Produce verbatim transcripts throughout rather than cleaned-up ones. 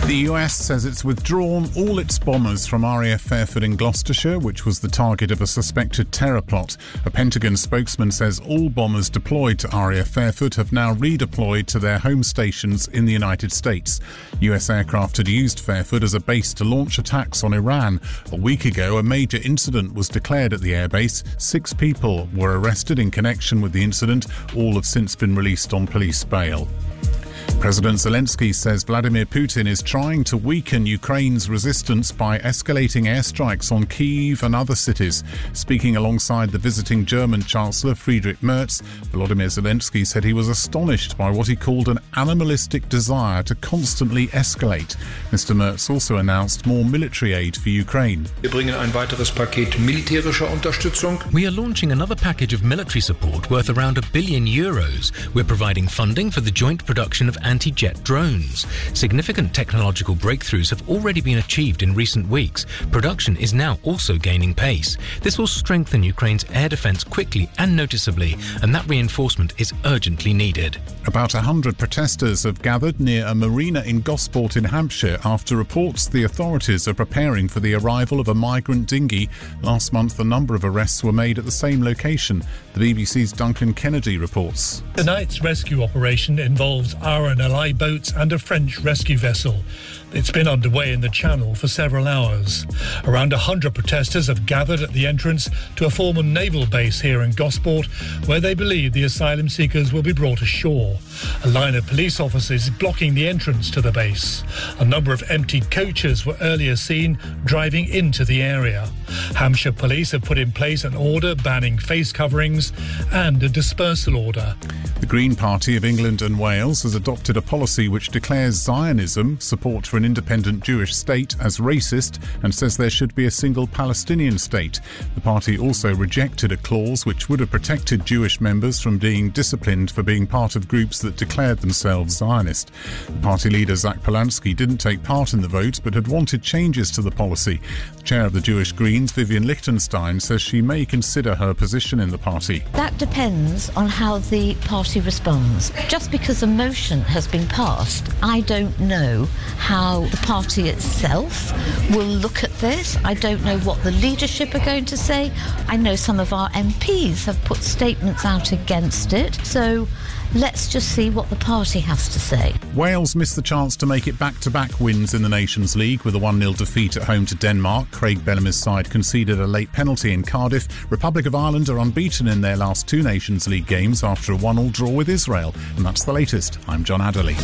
The U S says it's withdrawn all its bombers from R A F Fairford in Gloucestershire, which was the target of a suspected terror plot. A Pentagon spokesman says all bombers deployed to R A F Fairford have now redeployed to their home stations in the United States. U S aircraft had used Fairford as a base to launch attacks on Iran. A week ago, a major incident was declared at the airbase. Six people were arrested in connection with the incident. All have since been released on police bail. President Zelensky says Vladimir Putin is trying to weaken Ukraine's resistance by escalating airstrikes on Kyiv and other cities. Speaking alongside the visiting German Chancellor Friedrich Merz, Volodymyr Zelensky said he was astonished by what he called an animalistic desire to constantly escalate. Mister Merz also announced more military aid for Ukraine. Wir bringen ein weiteres Paket militärischer Unterstützung. We are launching another package of military support worth around a billion euros. We're providing funding for the joint production of anti-jet drones. Significant technological breakthroughs have already been achieved in recent weeks. Production is now also gaining pace. This will strengthen Ukraine's air defence quickly and noticeably, and that reinforcement is urgently needed. About a hundred protesters have gathered near a marina in Gosport in Hampshire after reports the authorities are preparing for the arrival of a migrant dinghy. Last month, a number of arrests were made at the same location. The B B C's Duncan Kennedy reports. Tonight's rescue operation involves R N L I boats and a French rescue vessel. It's been underway in the Channel for several hours. Around one hundred protesters have gathered at the entrance to a former naval base here in Gosport, where they believe the asylum seekers will be brought ashore. A line of police officers is blocking the entrance to the base. A number of emptied coaches were earlier seen driving into the area. Hampshire police have put in place an order banning face coverings and a dispersal order. The Green Party of England and Wales has adopted a policy which declares Zionism, support for an independent Jewish state, as racist and says there should be a single Palestinian state. The party also rejected a clause which would have protected Jewish members from being disciplined for being part of groups that declared themselves Zionist. The party leader Zach Polanski didn't take part in the vote but had wanted changes to the policy. The chair of the Jewish Greens, Vivian Lichtenstein, says she may consider her position in the party. That depends on how the party responds. Just because a motion has been passed, I don't know how the party itself will look at this. I don't know what the leadership are going to say. I know some of our M Ps have put statements out against it. So let's just see what the party has to say. Wales missed the chance to make it back-to-back wins in the Nations League with a one nil defeat at home to Denmark. Craig Bellamy's side conceded a late penalty in Cardiff. Republic of Ireland are unbeaten in their last two Nations League games after a one all draw with Israel. And that's the latest. I'm John Adderley.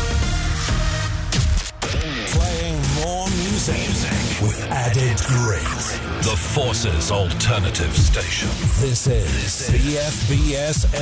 Playing more music, music with added grit. The Forces Alternative Station. This is B F B S